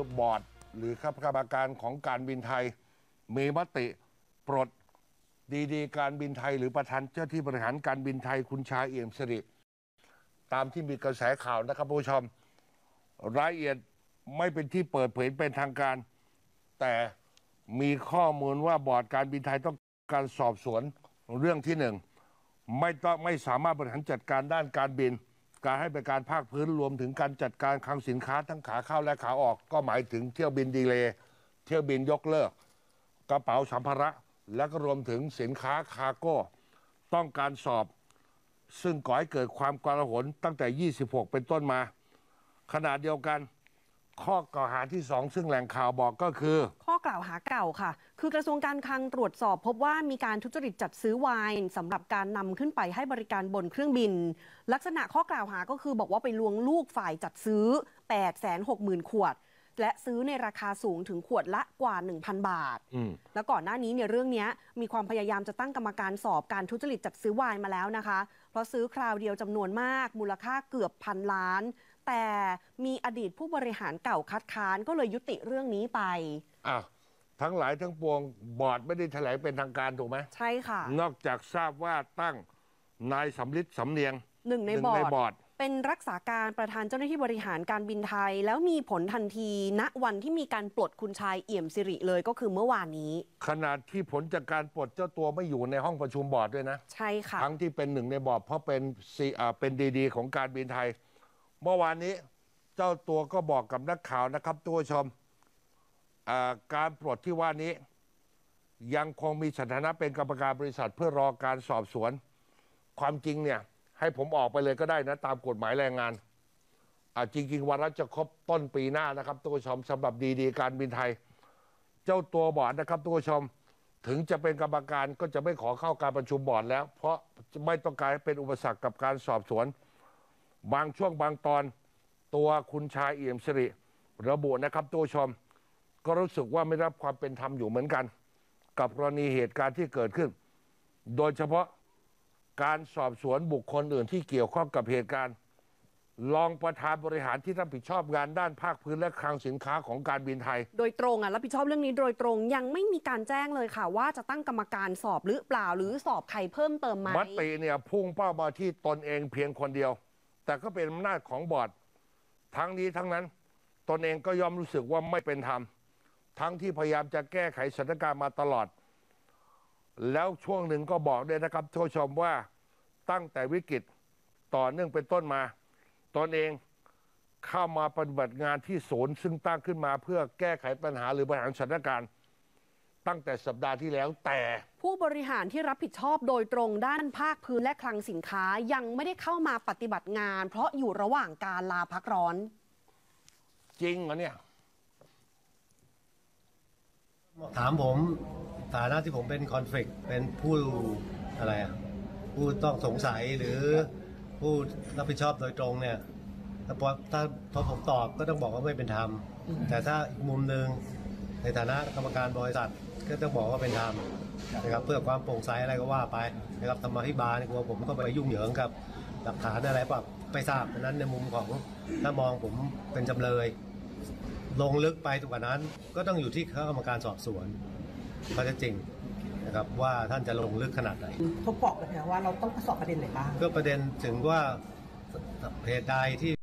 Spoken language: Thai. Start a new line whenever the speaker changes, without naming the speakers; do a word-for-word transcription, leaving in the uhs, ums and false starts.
บอร์ดหรือคณะกรรมการของการบินไทยมีมติปลดดีๆการบินไทยหรือประธานเจ้าที่บริหารการบินไทยคุณชาเอี่ยมสิริตามที่มีกระแสข่าวนะครับผู้ชมรายละเอียดไม่เป็นที่เปิดเผยเป็นทางการแต่มีข้อมูลว่าบอร์ดการบินไทยต้องการสอบสวนเรื่องที่หนึ่งไม่ต้องไม่สามารถบริหารจัดการด้านการบินการให้บริการภาคพื้นรวมถึงการจัดการคลังสินค้าทั้งขาเข้าและขาออกก็หมายถึงเที่ยวบินดีเลย์เที่ยวบินยกเลิกกระเป๋าสัมภาระและก็รวมถึงสินค้าคาร์โก้ต้องการสอบซึ่งก่อให้เกิดความกลาหลตั้งแต่ยี่สิบหกเป็นต้นมาขณะเดียวกันข้อกล่าวหาที่สองซึ่งแหล่งข่าวบอกก็คือ
ข้อกล่าวหาเก่าค่ะคือกระทรวงการคลังตรวจสอบพบว่ามีการทุจริตจัดซื้อไวน์สำหรับการนำขึ้นไปให้บริการบนเครื่องบินลักษณะข้อกล่าวหาก็คือบอกว่าไปลวงลูกฝ่ายจัดซื้อ แปดแสนหกหมื่น ขวดและซื้อในราคาสูงถึงขวดละกว่า หนึ่งพัน บาทแล้วก่อนหน้านี้เนี่ยเรื่องนี้มีความพยายามจะตั้งกรรมการสอบการทุจริตจัดซื้อไวน์มาแล้วนะคะเพราะซื้อคราวเดียวจำนวนมากมูลค่าเกือบพันล้านแต่มีอดีตผู้บริหารเก่าคัดค้านก็เลยยุติเรื่องนี้ไป
อ้าวทั้งหลายทั้งปวงบอร์ดไม่ได้แถลงเป็นทางการถูกไหม
ใช่ค่ะ
นอกจากทราบว่าตั้งนายสำลิดสำเนียง
หนึ่งในบอร์ดเป็นรักษาการประธานเจ้าหน้าที่บริหารการบินไทยแล้วมีผลทันทีณวันที่มีการปลดคุณชายเอี่ยมสิริเลยก็คือเมื่อวานนี้
ขณะที่ผลจากการปลดเจ้าตัวไม่อยู่ในห้องประชุมบอร์ดด้วยนะ
ใช่ค่ะ
ทั้งที่เป็นหนึ่งในบอร์ดเพราะเป็นซีอ่าเป็นดีๆของการบินไทยเมื่อวานนี้เจ้าตัวก็บอกกับนักข่าวนะครับตัวชมการปลดที่ว่านี้ยังคงมีสถานะเป็นกรรมการบริษัทเพื่อรอการสอบสวนความจริงเนี่ยให้ผมออกไปเลยก็ได้นะตามกฎหมายแรงงานจริงๆวันรัชจะครบต้นปีหน้านะครับตัวชมสำหรับดีๆการบินไทยเจ้าตัวบอร์ดนะครับตัวชมถึงจะเป็นกรรมการก็จะไม่ขอเข้าการประชุมบอร์ดแล้วเพราะไม่ต้องการให้เป็นอุปสรรคกับการสอบสวนบางช่วงบางตอนตัวคุณชายเอี่ยมสิริระบุนะครับตัวชมก็รู้สึกว่าไม่รับความเป็นธรรมอยู่เหมือนกันกับกรณีเหตุการณ์ที่เกิดขึ้นโดยเฉพาะการสอบสวนบุคคลอื่นที่เกี่ยวข้องกับเหตุการณ์รองประธานบริหารที่รับผิดชอบงานด้านภาคพื้นและคลังสินค้าของการบินไทย
โดยตรงอ่ะรับผิดชอบเรื่องนี้โดยตรงยังไม่มีการแจ้งเลยค่ะว่าจะตั้งกรรมการสอบหรือเปล่าหรือสอบใครเพิ่มเติมไหม
มติเนี่ยพุ่งเป้ามาที่ตนเองเพียงคนเดียวแต่ก็เป็นอำนาจของบอร์ดทั้งนี้ทั้งนั้นตนเองก็ยอมรู้สึกว่าไม่เป็นธรรมทั้งที่พยายามจะแก้ไขสถานการณ์มาตลอดแล้วช่วงหนึ่งก็บอกด้วยนะครับท่านผู้ชมว่าตั้งแต่วิกฤตต่อเนื่องเป็นต้นมาตนเองเข้ามาปฏิบัติงานที่ศูนย์ซึ่งตั้งขึ้นมาเพื่อแก้ไขปัญหาหรือบริหารสถานการณ์ตั้งแต่สัปดาห์ที่แล้วแต่
ผู้บริหารที่รับผิดชอบโดยตรงด้านภาคพื้นและคลังสินค้ายังไม่ได้เข้ามาปฏิบัติงานเพราะอยู่ระหว่างการลาพักร้อน
จริงเหรอเนี่ย
ถามผมฐานะที่ผมเป็นคอนฟ lict เป็นผู้อะไรอ่ะผู้ต้องสงสัยหรือผู้รับผิดชอบโดยตรงเนี่ยถ้าพอถ้าพอผมตอบก็ต้องบอกว่าไม่เป็นธรรมแต่ถ้าอีกมุมหนึ่งในฐานะกรรมการบริษัทก็ต้องบอกว่าเป็นธรรมนะครับเพื่อความโปร่งใสอะไรก็ว่าไปนะครับธรรมาภิบาลกลัวผมก็ไปยุ่งเหยิงกับหลักฐานอะไรแบบไม่ทราบดังนั้นในมุมของถ้ามองผมเป็นจำเลยลงลึกไปกว่านั้นก็ต้องอยู่ที่คณะกรรมการสอบสวนข้อเท็จจริงนะครับว่าท่านจะลงลึกขนาดไหน
เขาบอกเลยนะว่าเราต้องสอบประเด็นไหนบ้าง
ก็ประเด็นถึงว่าเหตุใดที่